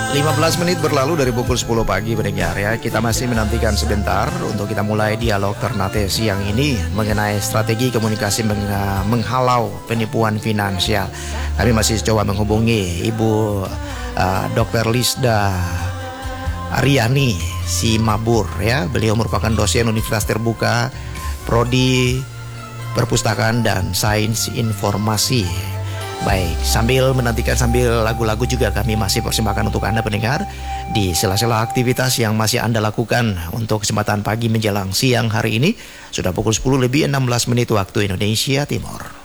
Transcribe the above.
15 menit berlalu dari pukul 10 pagi pendengar ya. Kita masih menantikan sebentar untuk kita mulai dialog Ternate siang ini mengenai strategi komunikasi menghalau penipuan finansial. Kami masih coba menghubungi Ibu Dr. Lisda Aryani si Mabur ya. Beliau merupakan dosen Universitas Terbuka Prodi Perpustakaan dan Sains Informasi. Baik, sambil menantikan sambil lagu-lagu juga kami masih persembahkan untuk Anda pendengar di sela-sela aktivitas yang masih Anda lakukan untuk kesempatan pagi menjelang siang hari ini. Sudah pukul 10 lebih 16 menit waktu Indonesia Timur.